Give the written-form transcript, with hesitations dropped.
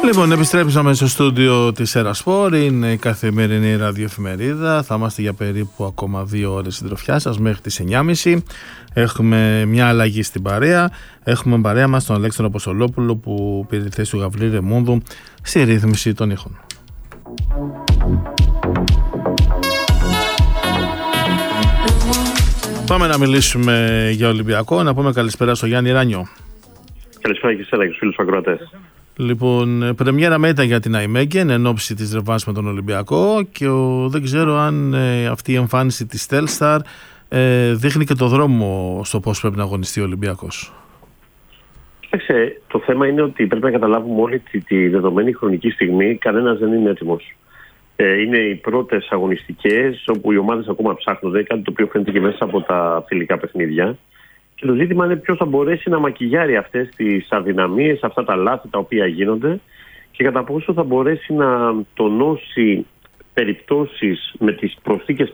Λοιπόν, επιστρέψαμε στο στούντιο της Ερασπόρ. Είναι η καθημερινή ραδιοεφημερίδα. Θα είμαστε για περίπου ακόμα 2 ώρες συντροφιά σας μέχρι τις 9.30. Έχουμε μια αλλαγή στην παρέα. Έχουμε παρέα μας τον Αλέξανδρο Αποστολόπουλο που πήρε τη θέση του Γαβρίλη Ρεμούνδου στη ρύθμιση των ήχων. Πάμε να μιλήσουμε για Ολυμπιακό. Να πούμε καλησπέρα στο Γιάννη Ράνιο. Καλησπέρα και σε τους φίλους ακροατές. Λοιπόν, πρεμιέρα μέτα για την Αϊμέγεν εν ώψη της ρεβάνσης με τον Ολυμπιακό και δεν ξέρω αν αυτή η εμφάνιση της Telstar δείχνει και το δρόμο στο πώς πρέπει να αγωνιστεί ο Ολυμπιακός. Κοιτάξτε, το θέμα είναι ότι πρέπει να καταλάβουμε όλη τη δεδομένη χρονική στιγμή κανένας δεν είναι έτοιμος. Είναι οι πρώτες αγωνιστικές όπου οι ομάδες ακόμα ψάχνονται, κάτι το οποίο φαίνεται και μέσα από τα φιλικά παιχνίδια. Και το ζήτημα είναι ποιος θα μπορέσει να μακιγιάρει αυτές τις αδυναμίες, αυτά τα λάθη τα οποία γίνονται και κατά πόσο θα μπορέσει να τονώσει περιπτώσεις με τις προσθήκες